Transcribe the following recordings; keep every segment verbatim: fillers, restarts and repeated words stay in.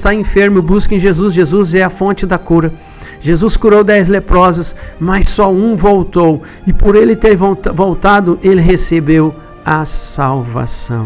está enfermo, busque em Jesus. Jesus é a fonte da cura. Jesus curou dez leprosos, mas só um voltou. E por ele ter voltado, ele recebeu a salvação.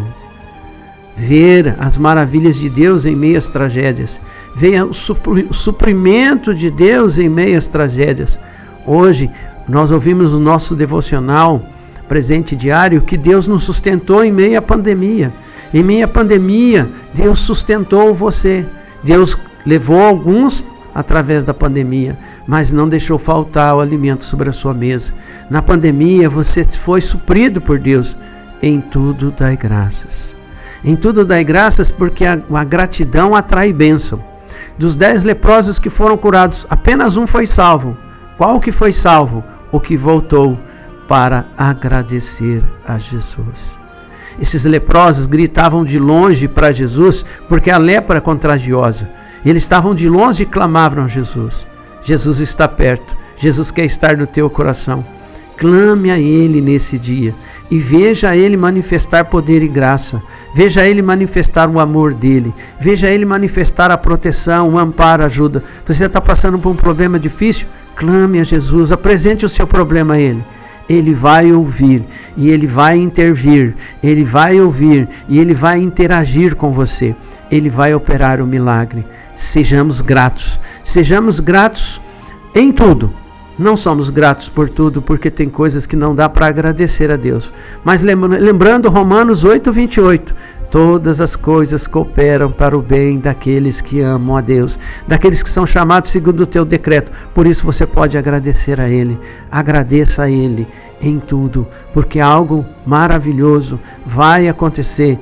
Ver as maravilhas de Deus em meio às tragédias. Ver o suprimento de Deus em meio às tragédias. Hoje, nós ouvimos no nosso devocional presente diário que Deus nos sustentou em meio à pandemia. Em meio à pandemia, Deus sustentou você. Deus levou alguns através da pandemia, mas não deixou faltar o alimento sobre a sua mesa. Na pandemia, você foi suprido por Deus. Em tudo dai graças. Em tudo dai graças, porque a, a gratidão atrai bênção. Dos dez leprosos que foram curados, apenas um foi salvo. Qual que foi salvo? O que voltou para agradecer a Jesus. Esses leprosos gritavam de longe para Jesus, porque a lepra é contagiosa. Eles estavam de longe e clamavam a Jesus. Jesus está perto. Jesus quer estar no teu coração. Clame a Ele nesse dia e veja Ele manifestar poder e graça. Veja Ele manifestar o amor dEle. Veja Ele manifestar a proteção, o amparo, a ajuda. Você está passando por um problema difícil? Clame a Jesus. Apresente o seu problema a Ele. Ele vai ouvir e Ele vai intervir. Ele vai ouvir e Ele vai interagir com você. Ele vai operar o milagre. Sejamos gratos. Sejamos gratos em tudo. Não somos gratos por tudo, porque tem coisas que não dá para agradecer a Deus. Mas lembrando Romanos oito, vinte e oito, todas as coisas cooperam para o bem daqueles que amam a Deus, daqueles que são chamados segundo o teu decreto. Por isso você pode agradecer a Ele. Agradeça a Ele em tudo, porque algo maravilhoso vai acontecer.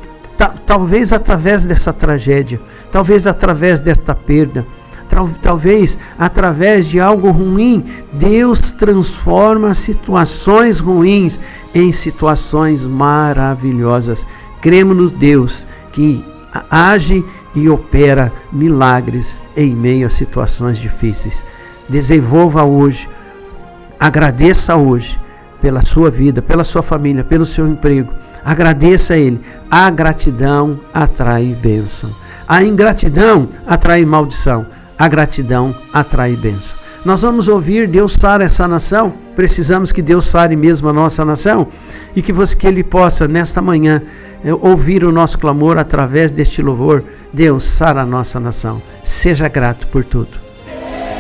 Talvez através dessa tragédia, talvez através desta perda, talvez através de algo ruim, Deus transforma situações ruins em situações maravilhosas. Cremos no Deus que age e opera milagres em meio a situações difíceis. Desenvolva hoje, agradeça hoje pela sua vida, pela sua família, pelo seu emprego. Agradeça a Ele. A gratidão atrai bênção. A ingratidão atrai maldição. A gratidão atrai bênção. Nós vamos ouvir Deus sara essa nação. Precisamos que Deus sare mesmo a nossa nação. E que, você, que Ele possa, nesta manhã, ouvir o nosso clamor através deste louvor. Deus sara a nossa nação. Seja grato por tudo.